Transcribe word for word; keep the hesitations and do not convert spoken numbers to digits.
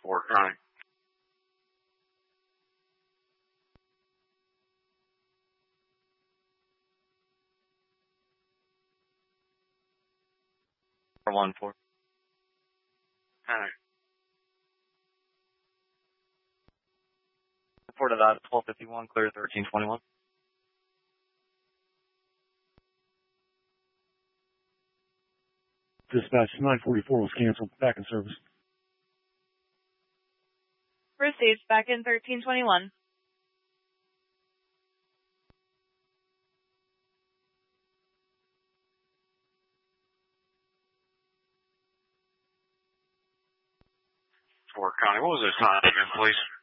Fort County. four one four. County. Reported out at twelve fifty-one, clear thirteen twenty-one. Dispatch nine forty-four was canceled. Back in service. Received. Back in thirteen twenty-one. Fort County. What was the time again, please?